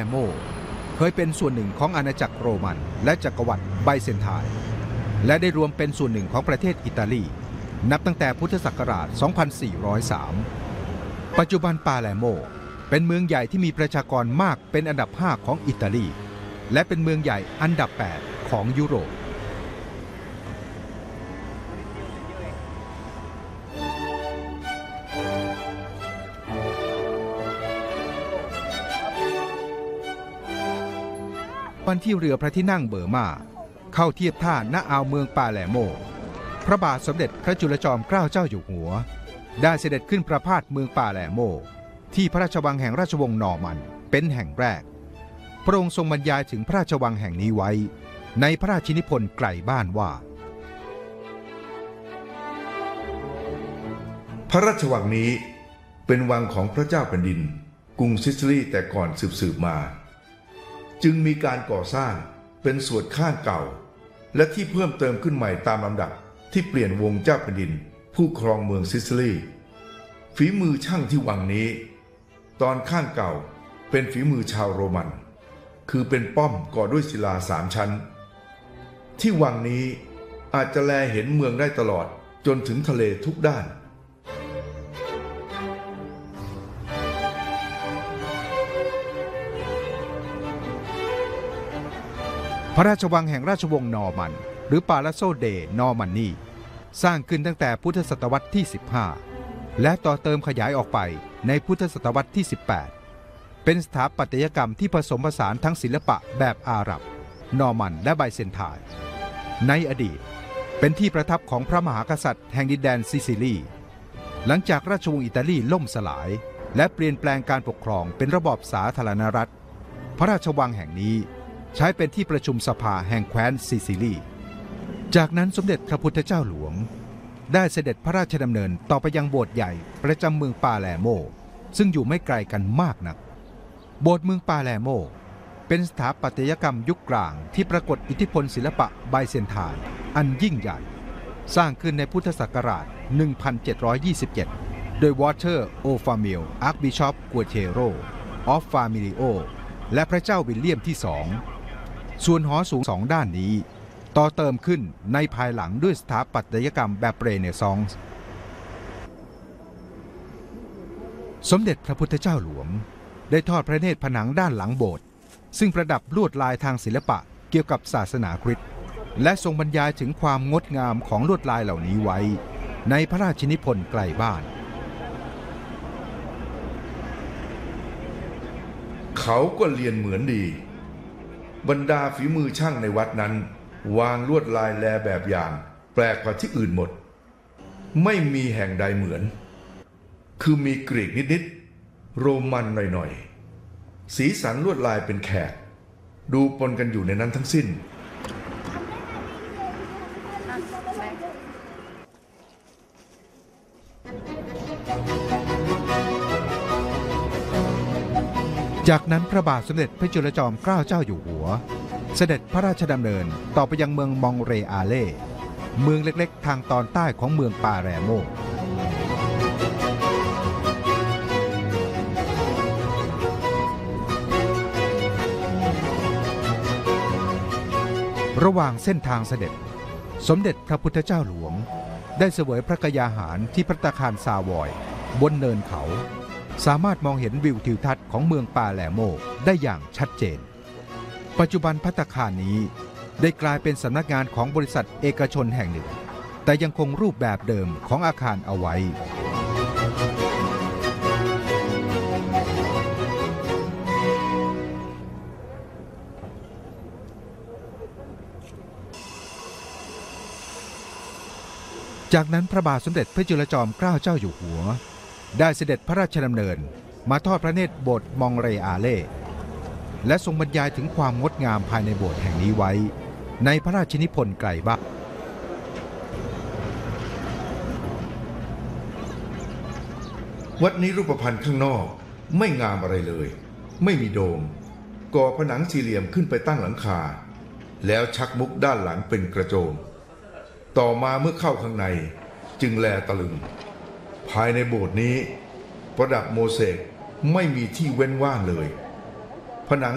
โมเคยเป็นส่วนหนึ่งของอาณาจักรโรมันและจักรวรรดิไบเซนไทน์และได้รวมเป็นส่วนหนึ่งของประเทศอิตาลีนับตั้งแต่พุทธศักราช 2403 ปัจจุบันปาเลโมเป็นเมืองใหญ่ที่มีประชากรมากเป็นอันดับ 5 ของอิตาลีและเป็นเมืองใหญ่อันดับ 8 ของยุโรปวันที่เรือพระที่นั่งเบอร์มาเข้าเทียบท่าณอ่าวเมืองปาเลโมพระบาทสมเด็จพระจุลจอมเกล้าเจ้าอยู่หัวได้เสด็จขึ้นประพาสเมืองปาเลโมที่พระราชวังแห่งราชวงศ์นอร์มันเป็นแห่งแรกพระองค์ทรงบรรยายถึงพระราชวังแห่งนี้ไว้ในพระราชินิพนธ์ไกลบ้านว่าพระราชวังนี้เป็นวังของพระเจ้าแผ่นดินกรุงซิซิลีแต่ก่อนสืบมาจึงมีการก่อสร้างเป็นส่วนข้างเก่าและที่เพิ่มเติมขึ้นใหม่ตามลำดับที่เปลี่ยนวงเจ้าแผ่นดินผู้ครองเมืองซิซิลีฝีมือช่างที่วังนี้ตอนข้างเก่าเป็นฝีมือชาวโรมันคือเป็นป้อมก่อด้วยศิลา3 ชั้นที่วังนี้อาจจะแลเห็นเมืองได้ตลอดจนถึงทะเลทุกด้านพระราชวังแห่งราชวงศ์นอร์มันหรือปาลาโซเดนอร์มันนีสร้างขึ้นตั้งแต่พุทธศตวรรษที่ 15 และต่อเติมขยายออกไปในพุทธศตวรรษที่ 18 เป็นสถาปัตยกรรมที่ผสมผสานทั้งศิลปะแบบอาหรับนอร์มันและไบเซนไทน์ในอดีตเป็นที่ประทับของพระมหากษัตริย์แห่งดินแดนซิซิลีหลังจากราชวงศ์อิตาลีล่มสลายและเปลี่ยนแปลงการปกครองเป็นระบอบสาธารณรัฐพระราชวังแห่งนี้ใช้เป็นที่ประชุมสภาแห่งแคว้นซิซิลีจากนั้นสมเด็จพระพุทธเจ้าหลวงได้เสด็จพระราชดำเนินต่อไปยังโบสถ์ใหญ่ประจำเมืองปาเลโมซึ่งอยู่ไม่ไกลกันมากนักโบสถ์เมืองปาเลโมเป็นสถาปัตยกรรมยุคกลางที่ปรากฏอิทธิพลศิลปะไบเซนไทน์อันยิ่งใหญ่สร้างขึ้นในพุทธศักราช 1727 โดยวอเตอร์โอฟามิลอาร์คบิชอปกัวเทโรออฟฟามิลิโอและพระเจ้าวิลเลียมที่ 2ส่วนหอสูง2 ด้านนี้ต่อเติมขึ้นในภายหลังด้วยสถาปัตยกรรมแบบเรเนซองส์สมเด็จพระพุทธเจ้าหลวงได้ทอดพระเนตรผนังด้านหลังโบสถ์ซึ่งประดับลวดลายทางศิลปะเกี่ยวกับศาสนาคริสต์และทรงบรรยายถึงความงดงามของลวดลายเหล่านี้ไว้ในพระราชนิพนธ์ไกลบ้านเขาก็เรียนเหมือนดีบรรดาฝีมือช่างในวัดนั้นวางลวดลายแลแบบอย่างแปลกกว่าที่อื่นหมดไม่มีแห่งใดเหมือนคือมีกรีกนิดๆโรมันหน่อยๆสีสันลวดลายเป็นแขกดูปนกันอยู่ในนั้นทั้งสิ้นจากนั้นพระบาทสมเด็จพระจุลจอมเกล้าเจ้าอยู่หัวเสด็จพระราชดำเนินต่อไปยังเมืองมองเรอาเล่เมืองเล็กๆทางตอนใต้ของเมืองปาเลโมระหว่างเส้นทางเสด็จสมเด็จพระพุทธเจ้าหลวงได้เสวยพระกยาหารที่ภัตตาคารซาวอยบนเนินเขาสามารถมองเห็นวิวทิวทัศน์ของเมืองปาเลโมได้อย่างชัดเจนปัจจุบันภัตตาคารนี้ได้กลายเป็นสำนักงานของบริษัทเอกชนแห่งหนึ่งแต่ยังคงรูปแบบเดิมของอาคารเอาไว้จากนั้นพระบาทสมเด็จพระจุลจอมเกล้าเจ้าอยู่หัวได้เสด็จพระราชดำเนินมาทอดพระเนตรโบสถ์มองเรอาเล่และทรงบรรยายถึงความงดงามภายในโบสถ์แห่งนี้ไว้ในพระราชนิพนธ์ไกลบ้านวัดนี้รูปพรรณข้างนอกไม่งามอะไรเลยไม่มีโดมก่อผนังสี่เหลี่ยมขึ้นไปตั้งหลังคาแล้วชักมุกด้านหลังเป็นกระโจมต่อมาเมื่อเข้าข้างในจึงแลตะลึงภายในโบสถ์นี้ประดับโมเสกไม่มีที่เว้นว่างเลยผนัง